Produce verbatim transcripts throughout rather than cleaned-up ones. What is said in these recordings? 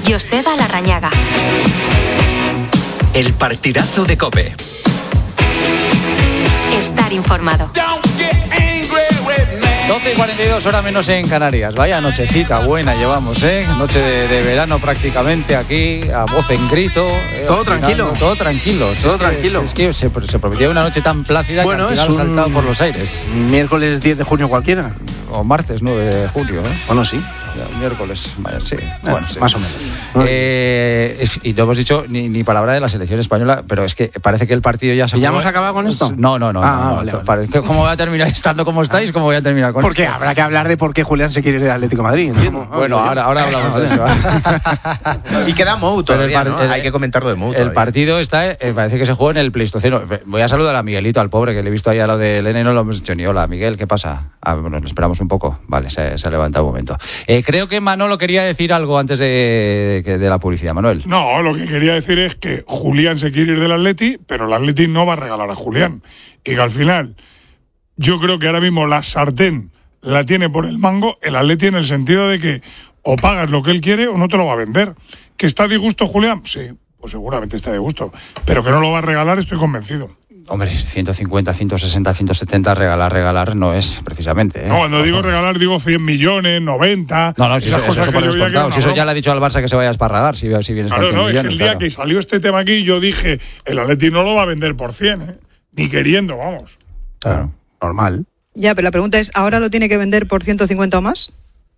Joseba Larrañaga. El partidazo de COPE. Estar informado. doce y cuarenta y dos, hora menos en Canarias. Vaya nochecita buena llevamos, ¿eh? Noche de, de verano prácticamente aquí, a voz en grito. Eh, todo final, tranquilo. Todo tranquilo. Todo es tranquilo. Que, es, es que se, se prometía una noche tan plácida bueno, que al final es ha un saltado por los aires. Miércoles diez de junio cualquiera. O martes nueve de junio, ¿eh? Bueno, sí. Ya, miércoles, vaya, sí. Eh, Bueno, sí. Más o menos. Eh, y no hemos dicho ni, ni palabra de la selección española, pero es que parece que el partido ya se ¿Y ya juega. hemos acabado con esto? No, no, no. Ah, no, no. vale, vale. Parece que ¿cómo voy a terminar estando como estáis? ¿Cómo voy a terminar con Porque esto? habrá que hablar de por qué Julián se quiere ir del Atlético de Madrid, entiendo. Bueno, ahora, ahora hablamos de eso. Y queda Mou todavía, Pero el ¿no? par- el- Hay que comentarlo de Mou El todavía. partido está, eh, parece que se juega en el Pleistoceno. Voy a saludar a Miguelito, al pobre, que le he visto ahí a lo de Elena y no lo hemos dicho ni hola. Miguel, ¿qué pasa? Ah, bueno, le esperamos un poco. Vale, se, se ha levantado un momento. Eh, creo que Manolo quería decir algo antes de, de, de la publicidad. Manuel. No, lo que quería decir es que Julián se quiere ir del Atleti, pero el Atleti no va a regalar a Julián. Y que al final, yo creo que ahora mismo la sartén la tiene por el mango el Atleti, en el sentido de que o pagas lo que él quiere o no te lo va a vender. ¿Que está a disgusto Julián? Sí, pues seguramente está a disgusto. Pero que no lo va a regalar, estoy convencido. Hombre, ciento cincuenta, ciento sesenta, ciento setenta, regalar, regalar no es, precisamente. ¿eh? No, cuando digo regalar, digo cien millones, noventa. No, no, si eso, esas eso, cosas eso que por yo veía que descontado. era Si eso una ya broma. le ha dicho al Barça que se vaya a esparragar, si, si vienes Claro, con cien no, es millones, que el día claro. que salió este tema aquí, yo dije, el Atleti no lo va a vender por cien, ¿eh? Ni queriendo, vamos. Claro, normal. Ya, pero la pregunta es, ¿ahora lo tiene que vender por ciento cincuenta o más?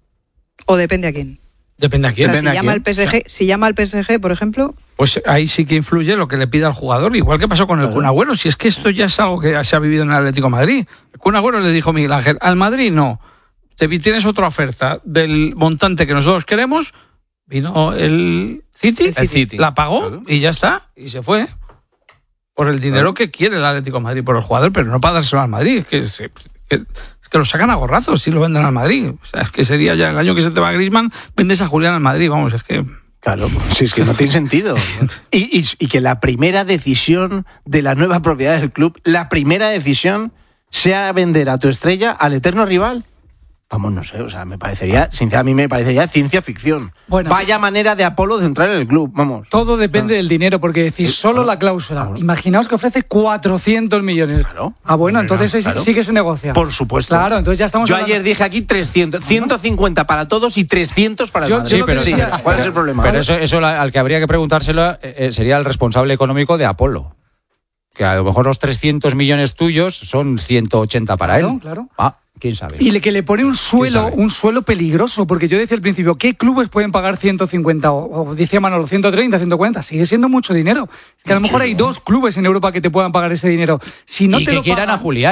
¿O depende a quién? Depende a quién. O sea, Depende si a llama quién. al P S G, si llama al P S G, por ejemplo, Pues ahí sí que influye lo que le pida al jugador, igual que pasó con el Claro. Kun Agüero. Si es que esto ya es algo que se ha vivido en el Atlético de Madrid. El Kun Agüero le dijo Miguel Ángel, al Madrid no. Te vi- tienes otra oferta del montante que nosotros queremos. Vino el City, El City. la pagó Claro. y ya está. Y se fue. Por el dinero que quiere el Atlético de Madrid por el jugador, pero no para dárselo al Madrid. Es que, se- que, es que lo sacan a gorrazos si lo venden al Madrid. O sea, es que sería ya el año que se te va Griezmann, vendes a Julián al Madrid. Vamos, es que... Claro, si es que no tiene sentido. Y, y, y que la primera decisión de la nueva propiedad del club, la primera decisión sea vender a tu estrella al eterno rival. Vamos, no sé, o sea, me parecería, sinceramente, a mí me parecería ciencia ficción. Bueno, Vaya manera de Apolo de entrar en el club, vamos. todo depende Ah. del dinero, porque decís solo la cláusula. Claro. Imaginaos que ofrece cuatrocientos millones. Claro. Ah, bueno, Claro, entonces claro. sí que se negocia. Por supuesto. Claro, entonces ya estamos Yo hablando- ayer dije aquí trescientos, ciento cincuenta para todos y trescientos para el Yo- Madrid. yo Sí, lo que pero, decía- pero- ¿Cuál es el problema? pero eso, eso la- al que habría que preguntárselo eh, eh, sería el responsable económico de Apolo. Que a lo mejor los trescientos millones tuyos son ciento ochenta para Claro, él. claro. Ah, quién sabe. Y le, que le pone un suelo, sabe? un suelo peligroso, porque yo decía al principio, ¿qué clubes pueden pagar ciento cincuenta o, o decía Manolo, ciento treinta, ciento cuarenta? Sigue siendo mucho dinero. Es que a lo mejor hay dos clubes en Europa que te puedan pagar ese dinero. Si no y te que lo quieran pagan- a Julián.